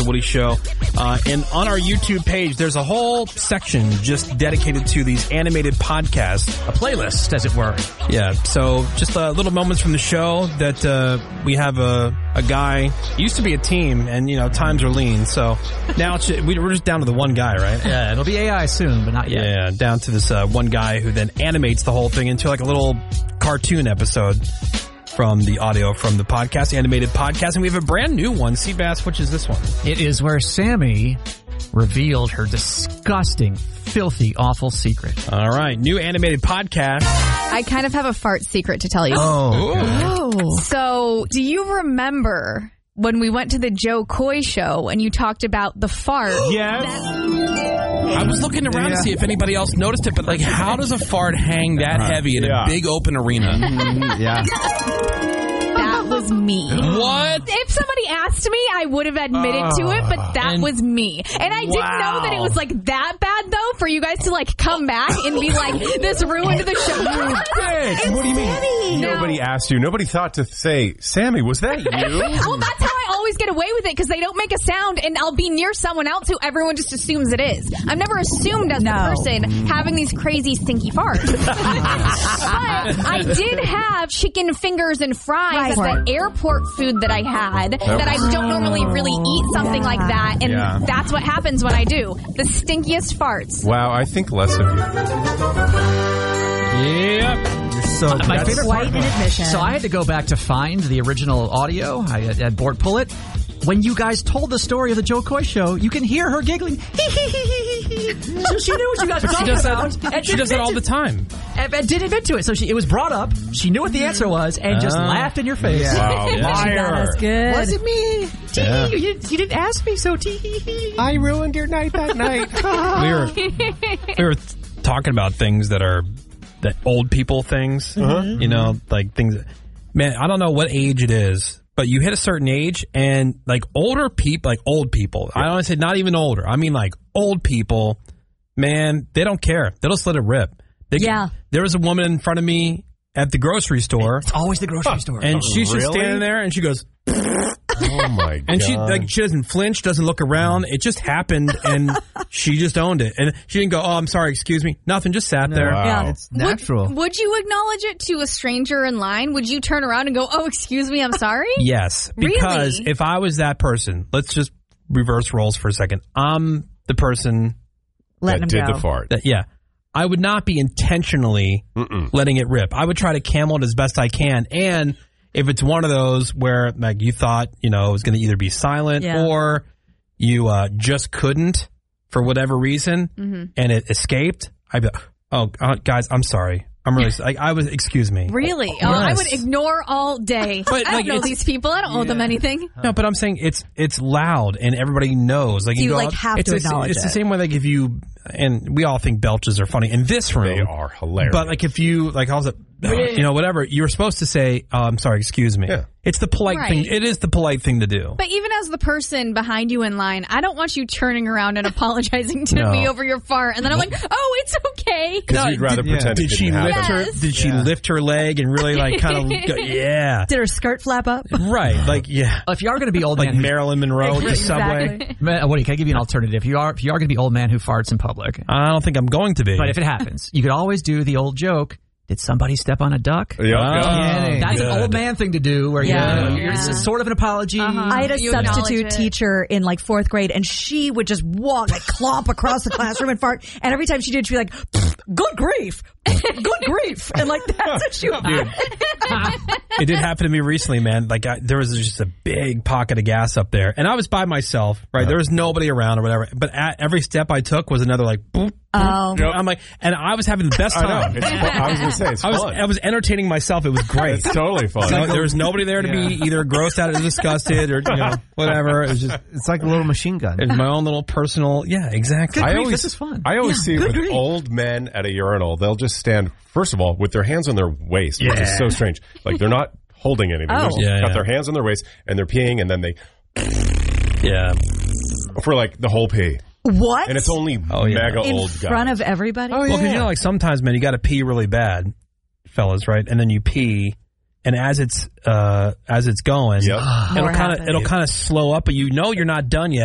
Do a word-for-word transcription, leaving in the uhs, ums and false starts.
The Woody Show. Uh, and on our YouTube page, there's a whole section just dedicated to these animated podcasts. A playlist, as it were. Yeah, so just uh, little moments from the show that uh, we have a, a guy, used to be a team, and, you know, times are lean, so now it's, we're just down to the one guy, right? Yeah, it'll be A I soon, but not yet. Yeah, down to this uh, one guy who then animates the whole thing into like a little cartoon episode from the audio from the podcast, animated podcast. And we have a brand new one. Seabass, which is this one? It is where Sammy revealed her disgusting, filthy, awful secret. All right. New animated podcast. I kind of have a fart secret to tell you. Oh. Oh. So, do you remember when we went to the Joe Coy show and you talked about the fart? Yes. I was looking around yeah. to see if anybody else noticed it, but like, how does a fart hang that uh, heavy in yeah. a big open arena? Mm-hmm. Yeah. That was me. What? If somebody asked me, I would have admitted uh, to it, but that and, was me. And I didn't wow. know that it was like that bad, though, for you guys to like come back and be like, this ruined the show. What do you mean? Sammy. Nobody now, asked you. Nobody thought to say, Sammy, was that you? Well, that's how I always get away with it, because they don't make a sound, and I'll be near someone else who everyone just assumes it is. I've never assumed as no. the person having these crazy stinky farts. But I did have chicken fingers and fries right. at the airport food that I had that I don't normally really eat something yeah. like that, and yeah. that's what happens when I do. The stinkiest farts. Wow, I think less of you. Yep. You're so uh, my favorite white in admission. So I had to go back to find the original audio. I had, had Bort pull it. When you guys told the story of the Joe Coy show, you can hear her giggling. So she knew what you guys were talking about. That, she does it all the time. And, and did admit to it. So she, it was brought up. She knew what the answer was and just uh, laughed in your face. Yeah. Wow. Yeah. Liar. That's good. Was it me? Yeah. You, you didn't ask me, so tee. I ruined your night that night. we were we were talking about things that are that old people things. Uh-huh. You know, like things. That, man, I don't know what age it is, but you hit a certain age, and like older people, like old people. I don't want to say not even older. I mean like old people. Man, they don't care. They'll just let it rip. They yeah. Can, there was a woman in front of me at the grocery store. It's always the grocery store. And she's really? just standing there, and she goes. Oh my god! And she like she doesn't flinch, doesn't look around. It just happened, and she just owned it. And she didn't go, "Oh, I'm sorry, excuse me." Nothing, just sat there. Wow. Yeah, it's natural. Would, would you acknowledge it to a stranger in line? Would you turn around and go, "Oh, excuse me, I'm sorry"? Yes, because really? if I was that person, let's just reverse roles for a second. I'm the person Let that did go. the fart. that yeah, I would not be intentionally Mm-mm. letting it rip. I would try to camel it as best I can, and if it's one of those where like you thought, you know, it was going to either be silent Yeah. or you uh, just couldn't for whatever reason, Mm-hmm. and it escaped, I'd be like, oh, uh, guys, I'm sorry. I'm really like I was. Excuse me. Really? Oh, Yes. I would ignore all day. But, I like, don't know it's- these people. I don't owe them anything. No, but I'm saying it's it's loud and everybody knows. Like So you, go like, out- have it's to the- acknowledge It's the it. same way like if you and we all think belches are funny in this room. They are hilarious. But like if you like I was like, you know whatever you were supposed to say. Oh, I'm sorry. Excuse me. Yeah. It's the polite Right. thing. It is the polite thing to do. But even as the person behind you in line, I don't want you turning around and apologizing to No. me over your fart, and then I'm like, "Oh, it's okay." because you'd rather did, pretend did it she didn't lift happen. her? Yes. Did she Yeah. lift her leg and really like kind of go, yeah Did her skirt flap up? right like yeah If you are going to be old like man, who- Marilyn Monroe at the subway. Exactly. Man, Woody, can I give you an alternative? If you are, if you are going to be old man who farts in public, I don't think I'm going to be. but if it happens, you could always do the old joke. Did somebody step on a duck? Yep, yep. Oh, That's good. an old man thing to do where Yeah. you, you're, it's Yeah. sort of an apology. Uh-huh. I had a You acknowledge substitute it. teacher in like fourth grade, and she would just walk, like clomp across the classroom and fart. And every time she did, she'd be like, "Good grief, good grief," and like that's what she would do. It did happen to me recently, man. Like I, there was just a big pocket of gas up there, and I was by myself. Right, there was nobody around or whatever. But at every step I took was another like. Boop, Oh, Yep. I'm like, and I was having the best I time. know. It's fun. I was going to say, it's I was fun. I was entertaining myself. It was great. It's totally fun. So there was nobody there to be either grossed out or disgusted or you know whatever. It was just It's like a little machine gun. it was my own little personal. Yeah, exactly. I grief, always, this is fun. I always see good with grief. old men at a urinal, they'll just stand, first of all, with their hands on their waist, which is so strange. Like they're not holding anything. They're Oh. just Yeah, got yeah. their hands on their waist and they're peeing and then they, Yeah. for like the whole pee. what? And it's only Oh, yeah. mega in old front guys. of everybody. Oh, Well, because you know, like sometimes, man, you got to pee really bad, fellas, right? And then you pee, and as it's uh as it's going, Yep. it'll More kind of happens. it'll kind of slow up, but you know you're not done yet.